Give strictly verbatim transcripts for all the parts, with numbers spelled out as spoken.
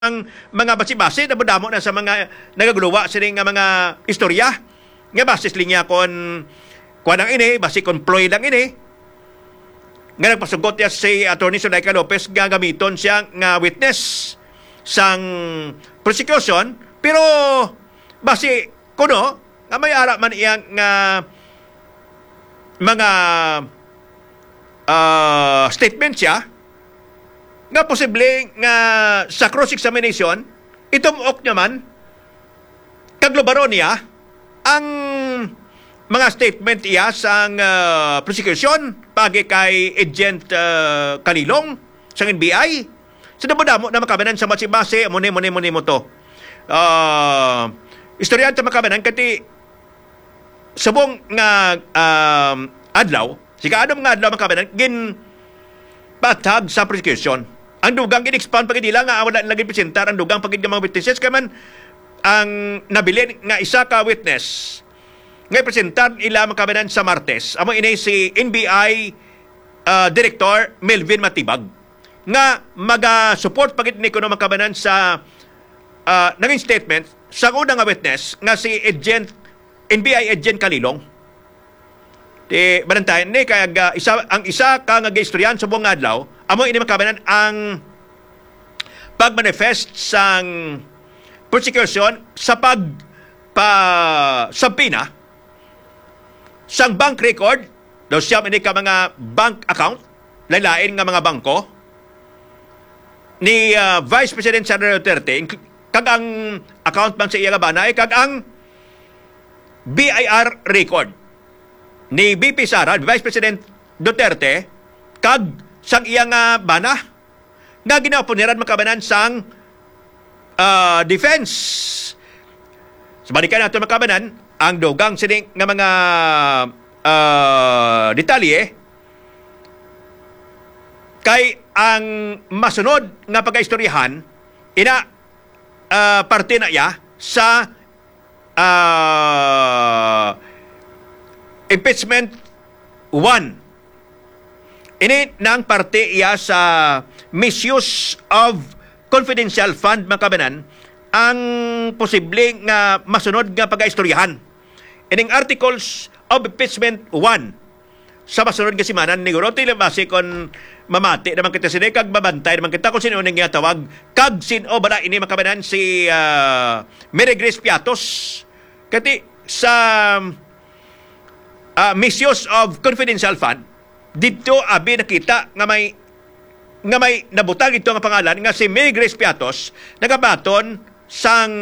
ang mga basi-basi na budamo na sa mga nagaguluwa sining nga mga istorya nga basis linya kon kuan ang ini basi kon ploy lang ini nga nagpasugot ya si Attorney Zulaika Lopez nga gamiton siya nga witness sang prosecution pero basi kuno nga may ara man iyang nga mga uh, statement siya nga posible nga sa cross-examination, itumuok naman, kaglubaro niya, ang mga statement iya sa uh, prosecution pagi kay Agent uh, Kalilong sa N B I. Sa damo-damo na makabanan sa base-base, muni-muni-muni mo to. Uh, istoryan sa makabanan, kati subong nga uh, adlaw, sika anong nga adlaw makabanan, gin patag sa prosecution. Ang dugang in-expand pagid nila nga wala lagi presentar ang dugang pagid mga witnesses kay man ang nabilin nga isa ka witness nga presentar ila makabanan sa Martes. Amo inay si N B I uh, Director Melvin Matibag nga maga-support pagid ni kuno makabanan sa uh, naging statement sa unang nga witness nga si Agent N B I Agent Kalilong. Di banantayan ni kay uh, isa ang isa ka nga gaistoryan sa buong adlaw amo ini makabanan ang pagmanifest sang prosecution sa pag pa sabina sang bank record daw siya ini ka mga bank account lalain nga mga bangko ni uh, Vice President Sara Duterte kag ang account bank sa iya nga banay kag ang B I R record ni B P Sara Vice President Duterte kag sang iyang uh, bana nga ginapuniran makabanan sang uh, defense. Sa balikan nato makabanan ang dugang sining nga mga uh, detalye kay ang masunod nga pagaistoryahan ina uh, parte na ya sa uh, impeachment one. Ini nang parte iya sa misuse of confidential fund makabanan ang posible nga masunod nga pagaistoryahan. Ining articles of impeachment one sa masunod nga simanan ni Gorote base kon mamati naman kita sini kag babantay naman kita kung sino ning tawag kag sino bala ini makabanan si uh, Mary Grace Piatos kati sa uh, misuse of confidential fund dito abi nakita nga may nga may nabutang ito nga pangalan nga si Mary Grace Piatos nagabaton sang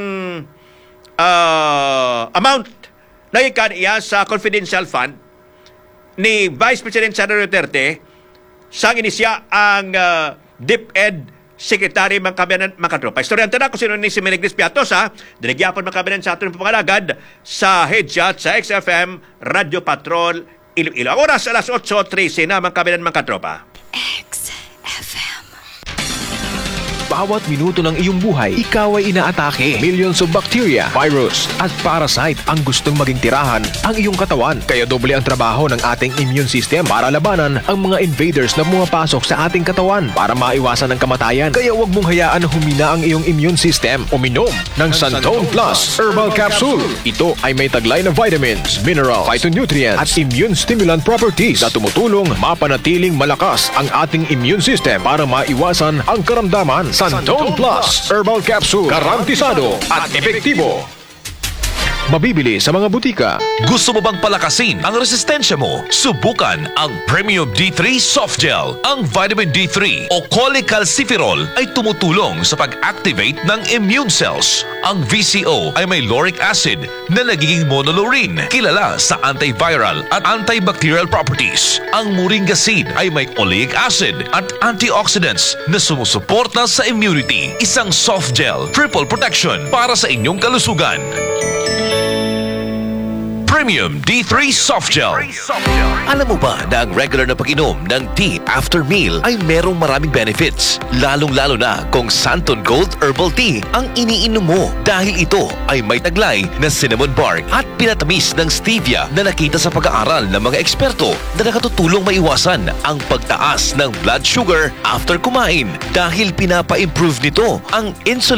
uh, amount na ikan iya sa confidential fund ni Vice President Sara Duterte sang inisya ang uh, DepEd Secretary Mangkabanan Makatropa. Istoryan na kung sino ni si Mary Grace Piatos ha. Dinagyapan Mangkabanan sa aton pangalagad sa Headshot sa X F M Radio Patrol Iloilo. Ang oras alas eight thirty na mga kabilan mga katropa. X F M. Bawat minuto ng iyong buhay, ikaw ay inaatake. Millions of bacteria, virus, at parasite ang gustong maging tirahan ang iyong katawan. Kaya doble ang trabaho ng ating immune system para labanan ang mga invaders na pumapasok sa ating katawan para maiwasan ang kamatayan. Kaya huwag mong hayaan na humina ang iyong immune system. Uminom ng Santone Plus Herbal Capsule. Ito ay may taglay na vitamins, minerals, phytonutrients, at immune stimulant properties na tumutulong mapanatiling malakas ang ating immune system para maiwasan ang karamdaman. Santone Plus Herbal Capsule. Garantisado at epektibo. Mabibili sa mga butika. Gusto mo bang palakasin ang resistensya mo? Subukan ang Premium D three Soft Gel. Ang vitamin D three o cholecalciferol ay tumutulong sa pag-activate ng immune cells. Ang V C O ay may lauric acid na nagiging monolaurin, kilala sa antiviral at antibacterial properties. Ang Moringa seed ay may oleic acid at antioxidants na sumusuporta sa immunity. Isang soft gel, triple protection para sa inyong kalusugan. Premium D three Soft Gel. Alam mo ba na ang regular na pag-inom ng tea after meal ay merong maraming benefits? Lalong-lalo na kung Santon Gold Herbal Tea ang iniinom mo dahil ito ay may taglay na cinnamon bark at pinatamis ng stevia na nakita sa pag-aaral ng mga eksperto na nakatutulong maiwasan ang pagtaas ng blood sugar after kumain dahil pinapa-improve nito ang insulin